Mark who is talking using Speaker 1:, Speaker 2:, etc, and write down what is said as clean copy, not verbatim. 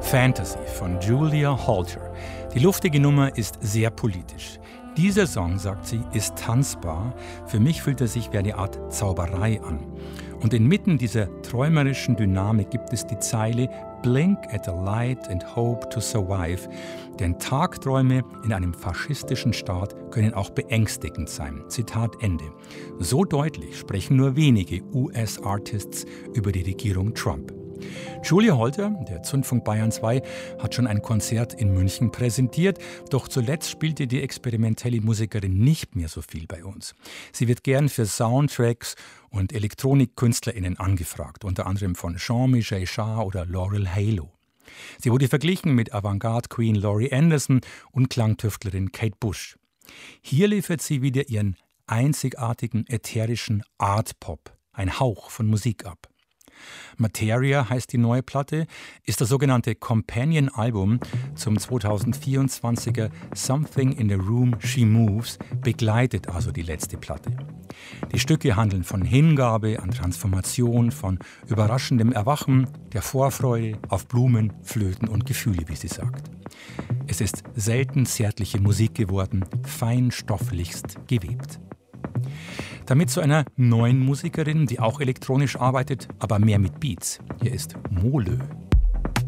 Speaker 1: Fantasy von Julia Holter. Die luftige Nummer ist sehr politisch. Dieser Song, sagt sie, ist tanzbar. Für mich fühlt er sich wie eine Art Zauberei an. Und inmitten dieser träumerischen Dynamik gibt es die Zeile Blink at the light and hope to survive. Denn Tagträume in einem faschistischen Staat können auch beängstigend sein. Zitat Ende. So deutlich sprechen nur wenige US-Artists über die Regierung Trump. Julia Holter, der Zündfunk Bayern 2, hat schon ein Konzert in München präsentiert, doch zuletzt spielte die experimentelle Musikerin nicht mehr so viel bei uns. Sie wird gern für Soundtracks und ElektronikkünstlerInnen angefragt, unter anderem von Jean-Michel Jarre oder Laurel Halo. Sie wurde verglichen mit Avantgarde-Queen Laurie Anderson und Klangtüftlerin Kate Bush. Hier liefert sie wieder ihren einzigartigen ätherischen Art-Pop, ein Hauch von Musik ab. Materia heißt die neue Platte, ist das sogenannte Companion-Album zum 2024er Something in the Room She Moves, begleitet also die letzte Platte. Die Stücke handeln von Hingabe an Transformation, von überraschendem Erwachen, der Vorfreude auf Blumen, Flöten und Gefühle, wie sie sagt. Es ist selten zärtliche Musik geworden, feinstofflichst gewebt. Damit zu einer neuen Musikerin, die auch elektronisch arbeitet, aber mehr mit Beats. Hier ist Molö.